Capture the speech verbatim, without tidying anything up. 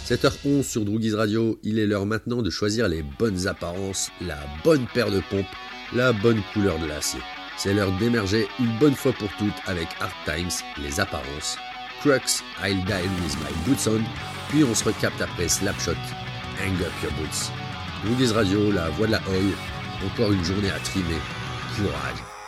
sept heures onze sur Droogies Radio, il est l'heure maintenant de choisir les bonnes apparences, la bonne paire de pompes, la bonne couleur de l'acier. C'est l'heure d'émerger une bonne fois pour toutes avec Hard Times, les apparences, Crux, I'll Die With My Boots On, puis on se recapte après Slapshot, Hang Up Your Boots. Droogies Radio, la voix de la Oi, encore une journée à trimer, courage.